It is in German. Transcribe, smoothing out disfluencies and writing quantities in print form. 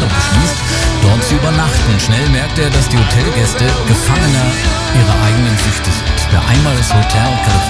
Urlaub beschließt, dort zu übernachten. Schnell merkt er, dass die Hotelgäste Gefangener ihrer eigenen Süchte sind. Wer einmal das Hotel